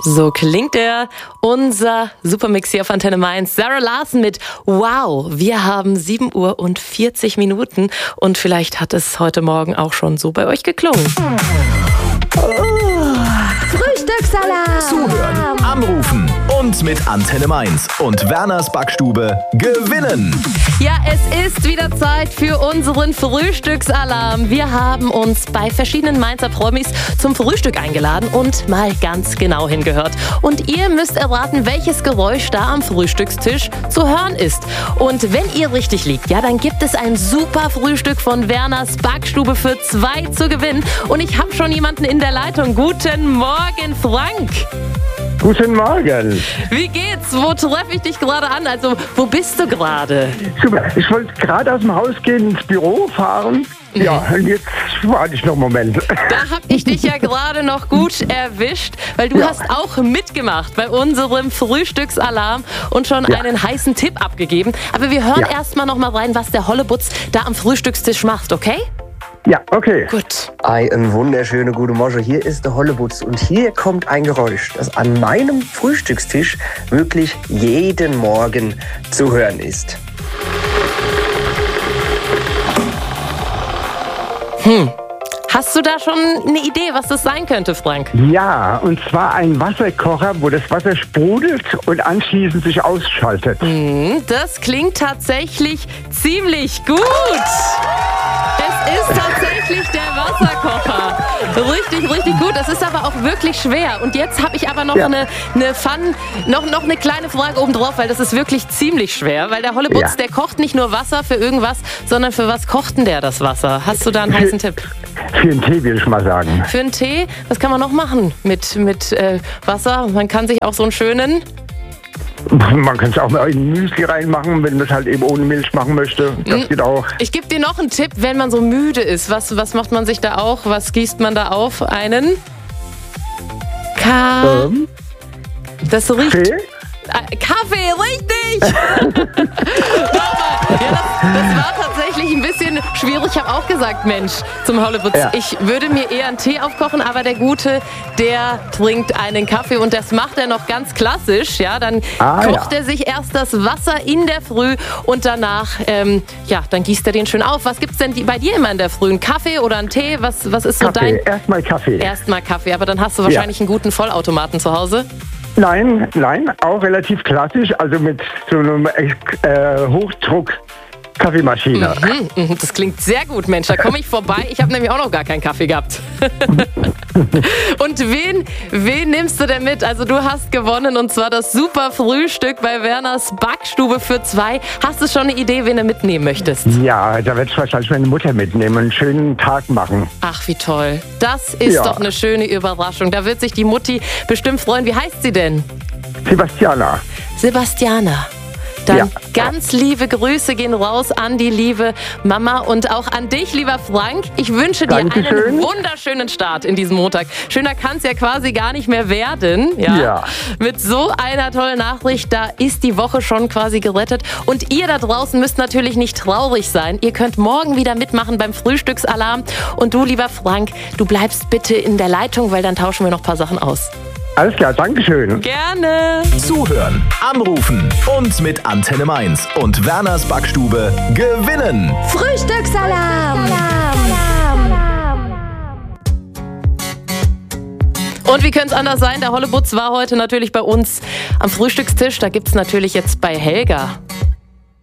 So klingt er, unser Supermix hier auf Antenne Mainz. Sarah Larsen mit Wow, wir haben 7 Uhr und 40 Minuten und vielleicht hat es heute Morgen auch schon so bei euch geklungen. Frühstückssalat! Zuhören, anrufen und mit Antenne Mainz und Werners Backstube gewinnen. Ja, es ist wieder Zeit für unseren Frühstücksalarm. Wir haben uns bei verschiedenen Mainzer Promis zum Frühstück eingeladen und mal ganz genau hingehört. Und ihr müsst erraten, welches Geräusch da am Frühstückstisch zu hören ist. Und wenn ihr richtig liegt, ja, dann gibt es ein super Frühstück von Werners Backstube für 2 zu gewinnen. Und ich habe schon jemanden in der Leitung. Guten Morgen, Frank. Guten Morgen. Wie geht's? Wo treffe ich dich gerade an? Also, wo bist du gerade? Super. Ich wollte gerade aus dem Haus gehen, ins Büro fahren. Ja, und jetzt warte ich noch einen Moment. Da habe ich dich ja gerade noch gut erwischt, weil du hast auch mitgemacht bei unserem Frühstücksalarm und schon einen heißen Tipp abgegeben. Aber wir hören erstmal noch mal rein, was der Hollebutz da am Frühstückstisch macht, okay? Ja, okay. Gut. Einen wunderschönen guten Morgen. Hier ist der Hollebutz und hier kommt ein Geräusch, das an meinem Frühstückstisch wirklich jeden Morgen zu hören ist. Hast du da schon eine Idee, was das sein könnte, Frank? Ja, und zwar ein Wasserkocher, wo das Wasser sprudelt und anschließend sich ausschaltet. Das klingt tatsächlich ziemlich gut. Es ist tatsächlich der Wasserkocher. Richtig, richtig gut. Das ist aber auch wirklich schwer. Und jetzt habe ich aber noch eine kleine Frage obendrauf, weil das ist wirklich ziemlich schwer. Weil der Hollebutz, der kocht nicht nur Wasser für irgendwas, sondern für was kocht denn der das Wasser? Hast du da einen heißen Tipp? Für einen Tee, würde ich mal sagen. Für einen Tee? Was kann man noch machen mit Wasser? Man kann sich auch so einen schönen... Man kann es auch mal in Müsli reinmachen, wenn man es halt eben ohne Milch machen möchte. Das geht auch. Ich gebe dir noch einen Tipp, wenn man so müde ist. Was macht man sich da auch? Was gießt man da auf? Einen? Das riecht... Kaffee, richtig! Das war tatsächlich ein bisschen schwierig. Ich habe auch gesagt, Mensch, zum Hollebutz, ich würde mir eher einen Tee aufkochen, aber der Gute, der trinkt einen Kaffee und das macht er noch ganz klassisch. Ja, dann kocht er sich erst das Wasser in der Früh und danach, dann gießt er den schön auf. Was gibt's denn bei dir immer in der Früh? Ein Kaffee oder ein Tee? Was ist so dein... Erstmal Kaffee. Erstmal Kaffee, aber dann hast du wahrscheinlich einen guten Vollautomaten zu Hause. Nein, auch relativ klassisch, also mit so einem Hochdruck-Kaffeemaschine. Das klingt sehr gut, Mensch, da komme ich vorbei. Ich habe nämlich auch noch gar keinen Kaffee gehabt. Und wen nimmst du denn mit? Also du hast gewonnen und zwar das super Frühstück bei Werners Backstube für 2. Hast du schon eine Idee, wen du mitnehmen möchtest? Ja, da werde ich wahrscheinlich meine Mutter mitnehmen und einen schönen Tag machen. Ach, wie toll. Das ist doch eine schöne Überraschung. Da wird sich die Mutti bestimmt freuen. Wie heißt sie denn? Sebastiana. Sebastiana. Dann ganz liebe Grüße gehen raus an die liebe Mama und auch an dich, lieber Frank. Ich wünsche dir einen wunderschönen Start in diesem Montag. Schöner kann es ja quasi gar nicht mehr werden. Ja. Mit so einer tollen Nachricht, da ist die Woche schon quasi gerettet. Und ihr da draußen müsst natürlich nicht traurig sein. Ihr könnt morgen wieder mitmachen beim Frühstücksalarm. Und du, lieber Frank, du bleibst bitte in der Leitung, weil dann tauschen wir noch ein paar Sachen aus. Alles klar, Dankeschön. Gerne. Zuhören, anrufen und mit Antenne Mainz und Werners Backstube gewinnen. Frühstücksalarm! Und wie könnte es anders sein? Der Hollebutz war heute natürlich bei uns am Frühstückstisch. Da gibt es natürlich jetzt bei Helga